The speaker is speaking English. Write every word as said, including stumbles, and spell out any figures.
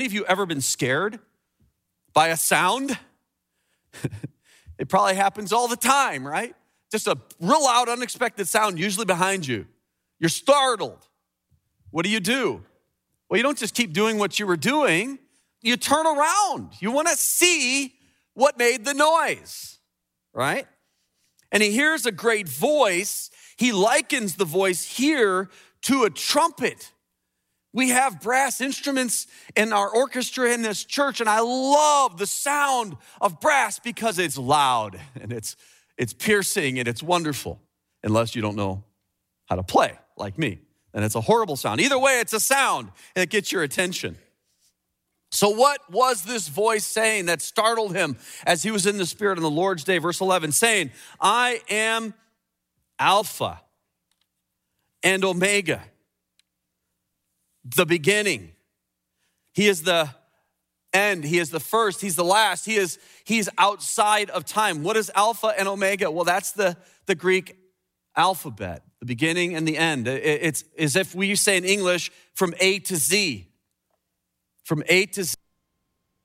Have you ever been scared by a sound? It probably happens all the time, right? Just a real loud, unexpected sound, usually behind you. You're startled. What do you do? Well, you don't just keep doing what you were doing. You turn around. You want to see what made the noise, right? And he hears a great voice. He likens the voice here to a trumpet. We have brass instruments in our orchestra in this church, and I love the sound of brass because it's loud and it's it's piercing and it's wonderful, unless you don't know how to play like me. And it's a horrible sound. Either way, it's a sound and it gets your attention. So what was this voice saying that startled him as he was in the Spirit on the Lord's day? Verse eleven, saying, I am Alpha and Omega, the beginning. He is the end. He is the first. He's the last. He is he's outside of time. What is Alpha and Omega? Well, that's the, the Greek alphabet, the beginning and the end. It's as if we say in English, from A to Z. From A to Z.